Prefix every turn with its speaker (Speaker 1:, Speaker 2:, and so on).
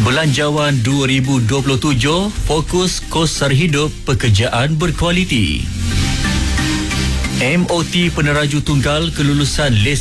Speaker 1: Belanjawan 2027 fokus kos sara hidup pekerjaan berkualiti. MOT peneraju tunggal kelulusan lesen